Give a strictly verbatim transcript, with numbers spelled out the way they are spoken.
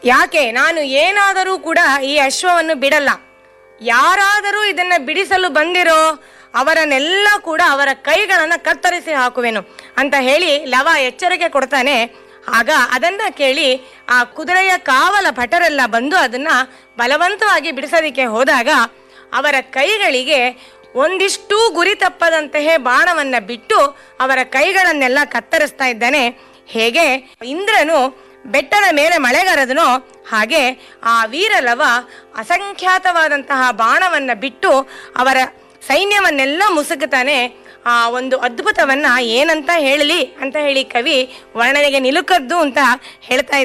ಯಾಕೆ ನಾನು ಏನಾದರೂ ಕೂಡ ಈ ಅಶ್ವವನ್ನು ಬಿಡಲ್ಲ. ಯಾರಾದರೂ ಇದನ್ನ ಬಿಡಿಸಲು ಬಂದಿರೋ ಅವರನ್ನೆಲ್ಲ ಕೂಡ ಅವರ ಕೈಗಳನ್ನು ಕತ್ತರಿಸಿ ಹಾಕುವೆನು ಅಂತ ಹೇಳಿ ಲವ ಎಚ್ಚರಿಕೆ ಕೊಡ್ತಾನೆ. ಆಗ ಅದನ್ನ ಕೇಳಿ ಆ ಕುದುರೆಯ ಕಾವಲ ಭಟರೆಲ್ಲ ಬಂದು ಅದನ್ನ ಬಲವಂತವಾಗಿ ಬಿಡಿಸೋದಿಕ್ಕೆ ಹೋದಾಗ ಅವರ ಕೈಗಳಿಗೆ ಒಂದಿಷ್ಟು ಗುರಿ ತಪ್ಪದಂತೆಯೇ ಬಾಣವನ್ನ ಬಿಟ್ಟು ಅವರ ಕೈಗಳನ್ನೆಲ್ಲ ಕತ್ತರಿಸ್ತಾ ಇದ್ದಾನೆ. ಹೇಗೆ ಇಂದ್ರನು ಬೆಟ್ಟದ ಮೇಲೆ ಮಳೆಗರೆದನೋ ಹಾಗೆ ಆ ವೀರಲವ ಅಸಂಖ್ಯಾತವಾದಂತಹ ಬಾಣವನ್ನ ಬಿಟ್ಟು ಅವರ ಸೈನ್ಯವನ್ನೆಲ್ಲ ಮುಸುಕುತ್ತಾನೆ. ಆ ಒಂದು ಅದ್ಭುತವನ್ನ ಏನಂತ ಹೇಳಲಿ ಅಂತ ಹೇಳಿ ಕವಿ ವರ್ಣನೆಗೆ ನಿಲುಕದ್ದು ಅಂತ ಹೇಳ್ತಾ